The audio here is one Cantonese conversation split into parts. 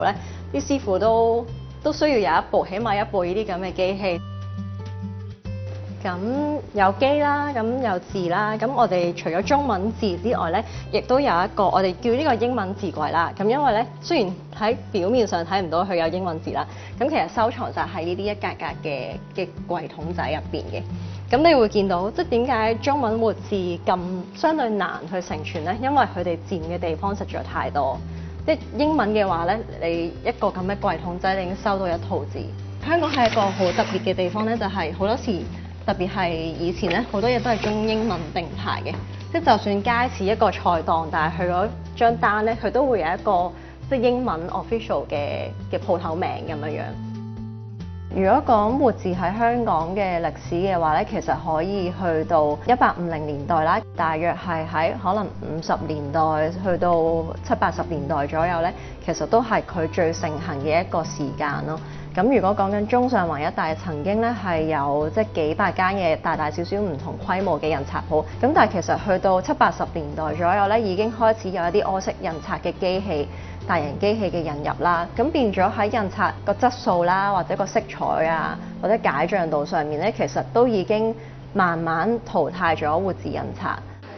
咧，啲師傅都需要有一部，起碼一部呢啲咁嘅機器。咁有機啦，咁有字啦，咁我哋除咗中文字之外咧，亦都有一個我哋叫呢個英文字櫃啦。咁因為咧，雖然喺表面上睇唔到佢有英文字啦，咁其實收藏就喺呢啲一格格嘅櫃桶仔入邊嘅。咁你會見到，即係點解中文活字咁相對難去承傳咧？因為佢哋佔嘅地方實在太多。即係英文嘅話咧，你一個咁嘅櫃桶仔，你已經收到一套字。香港係一個好特別嘅地方咧，就係好多時。特別係以前咧，好多嘢都係中英文並排嘅，即係就算街市一個菜檔，但係佢嗰張單咧，佢都會有一個即係英文 official 嘅鋪頭名咁樣樣。如果講活字喺香港嘅歷史嘅話咧，其實可以去到1850年代啦，大約係喺可能50年代去到70、80年代左右咧，其實都係佢最盛行嘅一個時間咯。咁如果講緊中上環一帶，曾經咧係有即係幾百間嘅大大小小唔同規模嘅印刷鋪，咁但係其實去到70、80年代左右咧，已經開始有一啲柯式印刷嘅機器、大型機器嘅引入啦，咁變咗喺印刷個質素啦，或者個色彩啊，或者解像度上面咧，其實都已經慢慢淘汰咗活字印刷。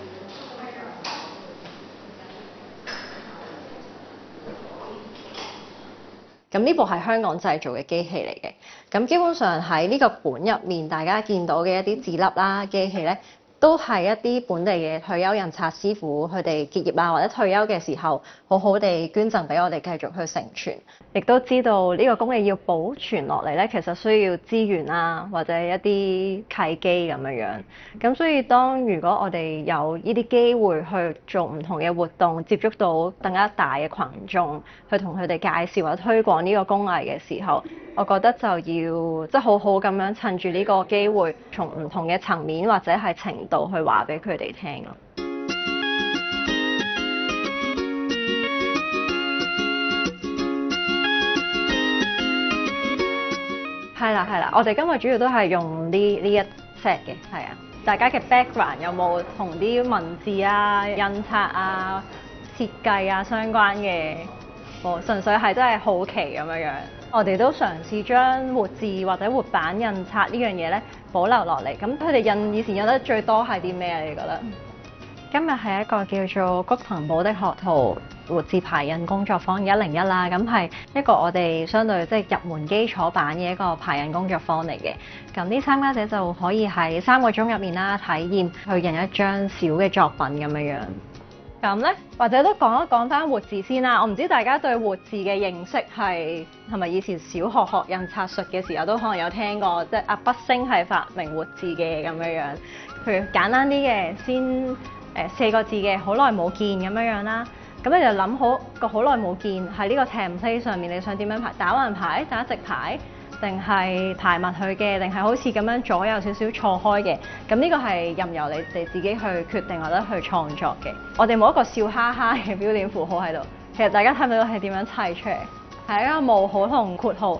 咁呢部係香港製造嘅機器嚟嘅，咁基本上喺呢個本入面，大家見到嘅一啲字粒啦、機器咧，都係一啲本地嘅退休印刷師傅，佢哋結業啊或者退休嘅時候，好好地捐贈俾我哋繼續去承傳。亦都知道呢個工藝要保存落嚟咧，其實需要資源啊或者一啲契機咁樣樣。咁所以如果我哋有呢啲機會去做唔同嘅活動，接觸到更加大嘅群眾，去同佢哋介紹或者推廣呢個工藝嘅時候，我覺得就要即係好好咁樣趁住呢個機會，從唔同嘅層面或者係程度去話俾佢哋聽咯。係啦，我哋今日主要都係用呢一 set 嘅，係啊。大家嘅 background 有冇同啲文字啊、印刷啊、設計啊相關嘅？純粹係真係好奇咁樣樣。我哋都嘗試將活字或者活版印刷呢樣嘢咧保留落嚟。咁佢哋以前印得最多係啲咩啊？你覺得？今日係一個叫做谷騰堡的學徒活字排印工作坊101啦，咁係一個我哋相對即係入門基礎版嘅一個排印工作坊嚟嘅。咁啲參加者就可以喺3個鐘入面啦，體驗去印一張小嘅作品咁樣樣。咁咧，或者都講一講翻活字先啦。我唔知大家對活字嘅認識係咪以前小學學印刷術嘅時候都可能有聽過，即係阿畢昇係發明活字嘅咁樣樣。譬如簡單啲嘅先。4個字嘅好耐冇見咁樣樣啦，咁你就諗好個好耐冇見喺呢個 template 上面，你想點樣排？打橫排、打直排，定係排密佢嘅，定係好似咁樣左右少少錯開嘅？咁呢個係任由你哋自己去決定或者去創作嘅。我哋冇一個笑哈哈嘅標點符號喺度，其實大家睇唔到係點樣砌出嚟，係一個冒號同括號。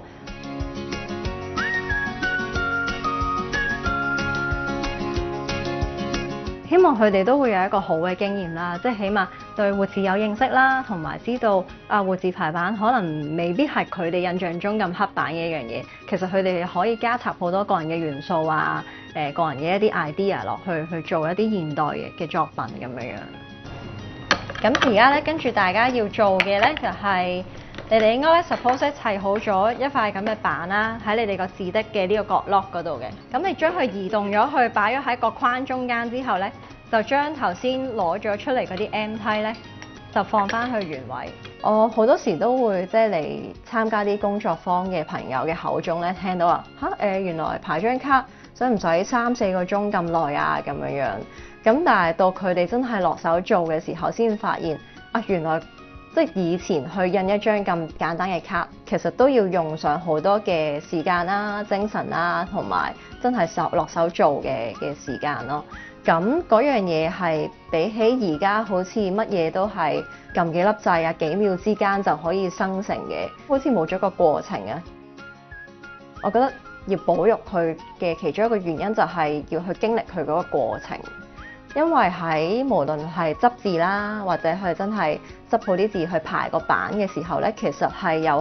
希望佢哋都會有一個好嘅經驗啦，即係起碼對活字有認識啦，同埋知道活字排版可能未必係佢哋印象中咁刻板嘅一樣嘢。其實佢哋可以加插好多個人嘅元素啊，個人嘅一啲 idea 落去做一啲現代嘅作品咁樣樣。咁而家咧，跟住大家要做嘅咧就係你哋應該咧 suppose 砌好咗一塊咁嘅板啦，喺你哋個字的嘅呢個角落嗰度嘅。咁你將佢移動咗去，擺咗喺個框中間之後咧，就將頭先攞咗出嚟嗰啲 M 梯咧，就放翻去原位。我好多時都會即係嚟參加啲工作坊嘅朋友嘅口中咧，聽到話原來排張卡使唔使3-4個鐘咁耐啊咁樣樣。咁但係到佢哋真係落手做嘅時候，先發現原來即係以前去印一張咁簡單嘅卡，其實都要用上好多嘅時間啦、精神啦，同埋真係落手做嘅時間咯。咁嗰樣嘢係比起而家好似乜嘢都係撳幾粒掣啊，幾秒之間就可以生成嘅，好似冇咗個過程啊。我覺得要保育佢嘅其中一個原因就係要去經歷佢嗰個過程。因為喺無論係執字啦，或者係真係執好啲字去排個版嘅時候咧，其實係有